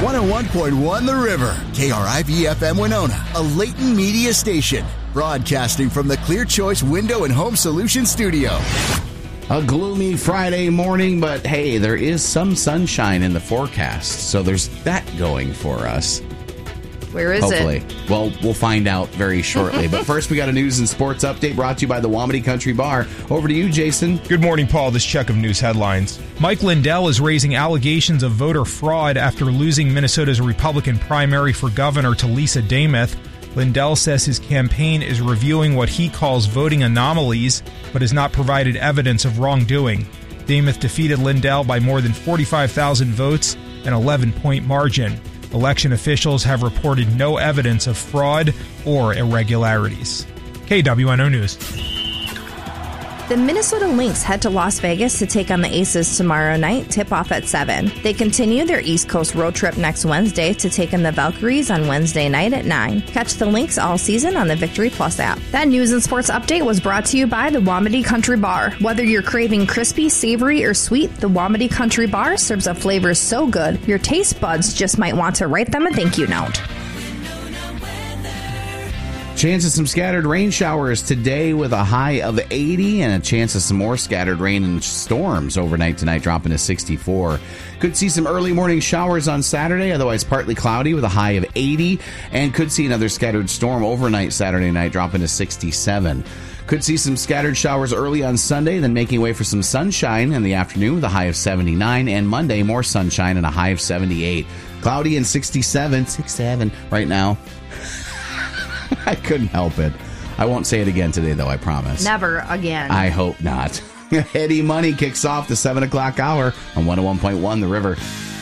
101.1 The River, KRIV-FM Winona, a Leighton Media station, broadcasting from the Clear Choice Window and Home Solutions Studio. A gloomy Friday morning, but hey, there is some sunshine in the forecast, so there's that going for us. Where is Hopefully. it? Well, we'll find out very shortly. But first, we got a news and sports update brought to you by the Wamedy Country Bar. Over to you, Jason. Good morning, Paul. This check of news headlines. Mike Lindell is raising allegations of voter fraud after losing Minnesota's Republican primary for governor to Lisa Demuth. Lindell says his campaign is reviewing what he calls voting anomalies, but has not provided evidence of wrongdoing. Demuth defeated Lindell by more than 45,000 votes, an 11-point margin. Election officials have reported no evidence of fraud or irregularities. KWNO News. The Minnesota Lynx head to Las Vegas to take on the Aces tomorrow night, tip-off at 7. They continue their East Coast road trip next Wednesday to take on the Valkyries on Wednesday night at 9. Catch the Lynx all season on the Victory Plus app. That news and sports update was brought to you by the Wamedy Country Bar. Whether you're craving crispy, savory, or sweet, the Wamedy Country Bar serves up flavors so good, your taste buds just might want to write them a thank you note. Chance of some scattered rain showers today with a high of 80 and a chance of some more scattered rain and storms overnight tonight, dropping to 64. Could see some early morning showers on Saturday, otherwise partly cloudy with a high of 80, and could see another scattered storm overnight Saturday night, dropping to 67. Could see some scattered showers early on Sunday, then making way for some sunshine in the afternoon with a high of 79, and Monday more sunshine and a high of 78. Cloudy and 67 right now. I couldn't help it. I won't say it again today, though, I promise. Never again. I hope not. Eddie Money kicks off the 7 o'clock hour on 101.1 The River.